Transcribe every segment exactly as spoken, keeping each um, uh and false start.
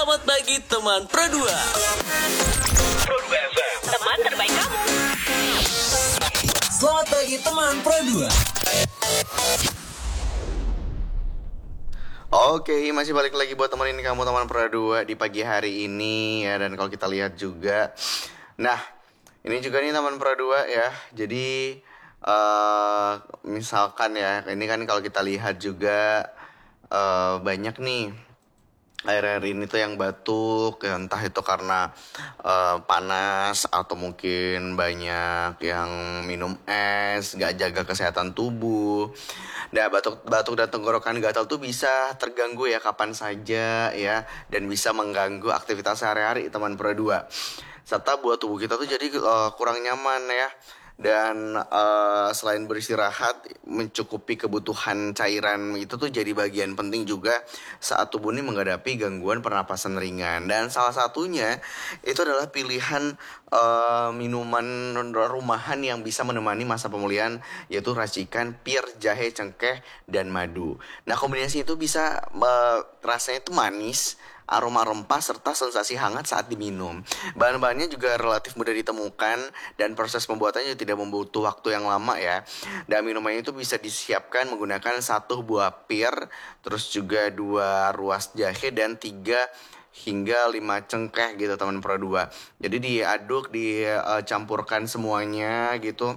Selamat pagi teman Pro dua. Pro dua F M, teman terbaik kamu. Selamat pagi teman Pro dua. Oke, masih balik lagi buat temenin kamu teman Pro dua di pagi hari ini ya. Dan kalau kita lihat juga, nah ini juga nih teman Pro dua ya. Jadi uh, misalkan ya, ini kan kalau kita lihat juga uh, banyak nih akhir-akhir ini tuh yang batuk ya, entah itu karena uh, panas atau mungkin banyak yang minum es, gak jaga kesehatan tubuh. Nah, batuk-batuk dan tenggorokan gatal tuh bisa terganggu ya kapan saja ya, dan bisa mengganggu aktivitas sehari-hari teman Pro dua. Serta buat tubuh kita tuh jadi uh, kurang nyaman ya. Dan uh, selain beristirahat, mencukupi kebutuhan cairan itu tuh jadi bagian penting juga saat tubuh ini menghadapi gangguan pernapasan ringan. Dan salah satunya itu adalah pilihan uh, minuman rumahan yang bisa menemani masa pemulihan, yaitu racikan pir, jahe, cengkeh, dan madu. Nah, kombinasi itu bisa uh, rasanya itu manis, aroma rempah, serta sensasi hangat saat diminum. Bahan-bahannya juga relatif mudah ditemukan dan proses pembuatannya tidak membutuh waktu yang lama ya. Dan minuman itu bisa disiapkan menggunakan satu buah pir, terus juga dua ruas jahe dan tiga hingga lima cengkeh gitu teman Pro dua. Jadi diaduk, dicampurkan semuanya gitu.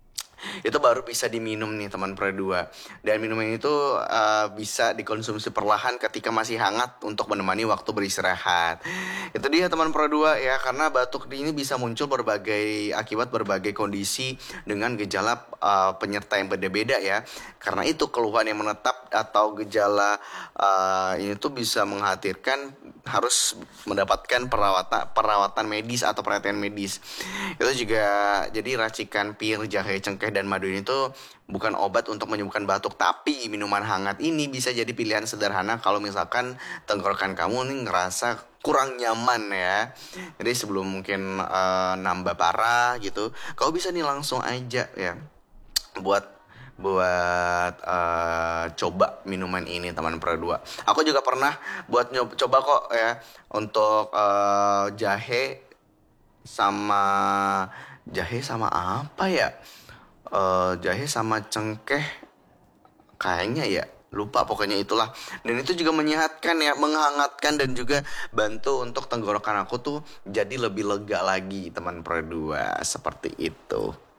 Itu baru bisa diminum nih teman Pro dua. Dan minuman itu uh, bisa dikonsumsi perlahan ketika masih hangat untuk menemani waktu beristirahat. Itu dia teman Pro dua ya, karena batuk ini bisa muncul berbagai akibat berbagai kondisi dengan gejala uh, penyerta yang beda-beda ya. Karena itu keluhan yang menetap atau gejala uh, ini tuh bisa mengkhawatirkan harus mendapatkan perawatan perawatan medis atau perhatian medis. Itu juga jadi racikan pir, jahe, cengkeh, dan madu ini tuh bukan obat untuk menyembuhkan batuk, tapi minuman hangat ini bisa jadi pilihan sederhana kalau misalkan tenggorokan kamu nih ngerasa kurang nyaman ya. Jadi sebelum mungkin uh, nambah parah gitu, kau bisa nih langsung aja ya buat buat uh, coba minuman ini teman Pro dua. Aku juga pernah buat nyoba coba kok ya untuk uh, jahe sama jahe sama apa ya? Uh, jahe sama cengkeh kayaknya ya, lupa pokoknya itulah. Dan itu juga menyehatkan ya, menghangatkan dan juga bantu untuk tenggorokan aku tuh jadi lebih lega lagi teman Pro dua, seperti itu.